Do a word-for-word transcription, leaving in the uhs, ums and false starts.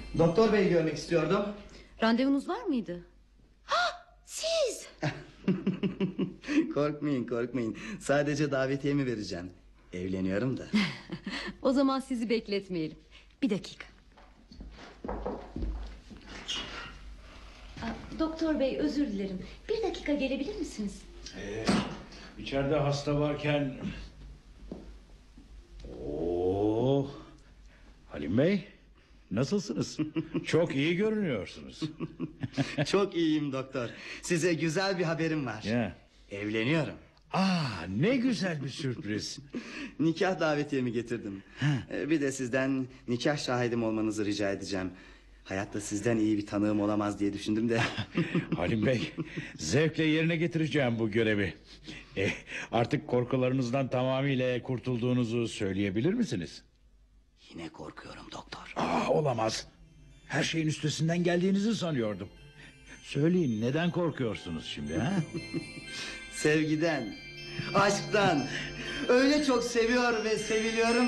Doktor beyi görmek istiyordum. Randevunuz var mıydı? Ha, siz! Korkmayın korkmayın. Sadece davetiyemi vereceğim. Evleniyorum da. O zaman sizi bekletmeyelim. Bir dakika. Aa, Doktor bey, özür dilerim. Bir dakika gelebilir misiniz? Ee, içeride hasta varken... Oo, Halim Bey, nasılsınız? Çok iyi görünüyorsunuz. Çok iyiyim doktor. Size güzel bir haberim var. Ya. Evleniyorum. Aa, ne güzel bir sürpriz. Nikah davetiyemi getirdim. Ee, Bir de sizden nikah şahidim olmanızı rica edeceğim. Hayatta sizden iyi bir tanığım olamaz diye düşündüm de. Halim Bey, zevkle yerine getireceğim bu görevi. E, artık korkularınızdan tamamıyla kurtulduğunuzu söyleyebilir misiniz? Yine korkuyorum doktor. Aa, olamaz. Her şeyin üstesinden geldiğinizi sanıyordum. Söyleyin, neden korkuyorsunuz şimdi ha? Sevgiden, aşktan. Öyle çok seviyor ve seviliyorum